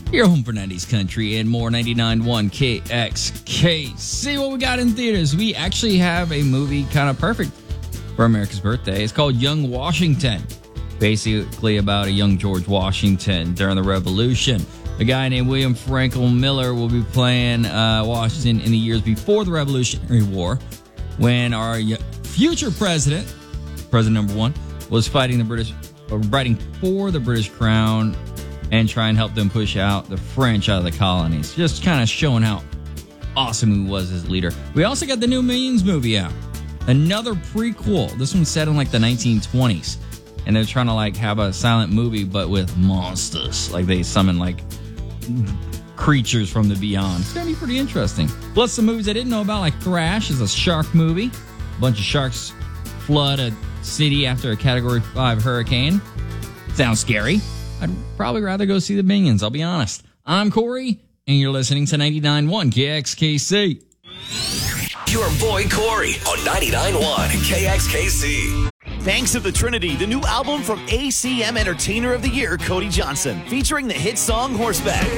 Your home for 90s country and more. 99.1 KXKC. What we got in theaters? We actually have a movie kind of perfect for America's birthday. It's called Young Washington. Basically about a young George Washington during the Revolution. A guy named William Franklin Miller will be playing Washington in the years before the Revolutionary War, when our future president number one, was fighting for the British crown and try and help them push out the French out of the colonies. Just kind of showing how awesome he was as a leader. We also got the new Minions movie out. Another prequel. This one's set in like the 1920s. And they're trying to like have a silent movie, but with monsters. Like they summon like creatures from the beyond. It's going to be pretty interesting. Plus some movies I didn't know about, like Thrash is a shark movie. A bunch of sharks flood a city after a Category 5 hurricane. Sounds scary. I'd probably rather go see the Minions, I'll be honest. I'm Corey, and you're listening to 99.1 KXKC. Your boy Corey on 99.1 KXKC. Thanks to the Trinity, the new album from ACM Entertainer of the Year, Cody Johnson, featuring the hit song Horseback.